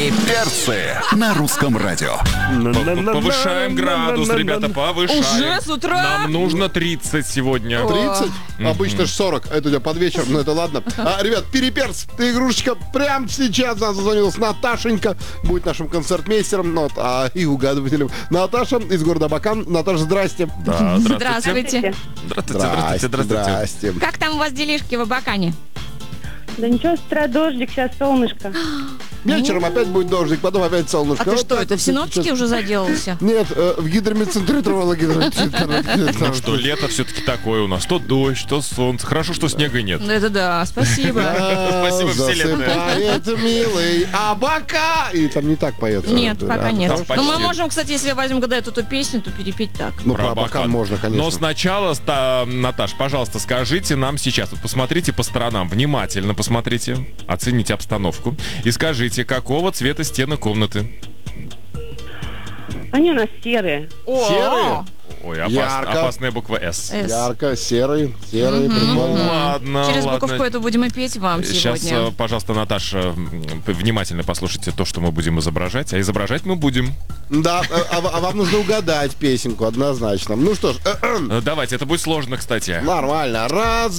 Три перцы на русском радио. Повышаем градус, ребята, повышаем. Уже с утра? Нам нужно 30 сегодня. 30? Обычно же 40. Это у тебя под вечер, но это ладно. Ребят, переперс, ты игрушечка прямо сейчас нам зазвонилась Наташенька. Будет нашим концертмейстером и угадывателем. Наташа из города Абакан. Наташа, здрасте. Да, Здравствуйте. Здрасте. Как там у вас делишки в Абакане? Да ничего, с утра дождик, сейчас солнышко. Вечером опять будет дождик, потом опять солнышко. А ты Вот что, так это вот в синоптике сейчас. уже заделался? Нет, в гидромедцентре травала Ну что, лето все-таки такое у нас. То дождь, то солнце. Хорошо, что снега нет. Это да, спасибо. Спасибо, вселенная. Засыпает, милый, Абака! И там не так поется. Нет, пока нет. там Но мы почти. можем, кстати, если возьмем когда эту песню, то перепеть так. Ну, про Абакан. Абакан можно, конечно. Но сначала, Наташ, пожалуйста, скажите нам сейчас, вот посмотрите по сторонам, внимательно посмотрите, оцените обстановку и скажите, какого цвета стены комнаты? Они у нас серые. Серые? Ой, Ярко. опасная буква «С». С. Ярко, серый, прикольно. Ладно, Через ладно. буковку эту будем и петь вам Сейчас, сегодня. пожалуйста, Наташа, внимательно послушайте то, что мы будем изображать. А изображать мы будем. Да, а вам нужно угадать песенку однозначно. Ну что ж, Давайте, это будет сложно, кстати. нормально. Раз,